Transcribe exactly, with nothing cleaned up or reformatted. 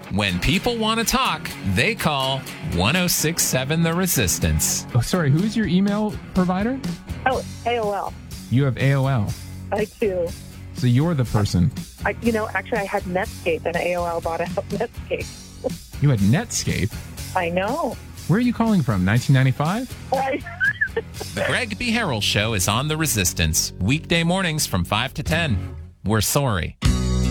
When people want to talk, they call one oh six point seven The Resistance. Oh, sorry, who's your email provider? Oh, A O L. You have A O L. I do. So you're the person. I, you know, actually, I had Netscape, and A O L bought out Netscape. You had Netscape? I know. Where are you calling from, nineteen ninety-five? I, The Greg B. Harrell Show is on The Resistance, weekday mornings from five to ten. We're sorry.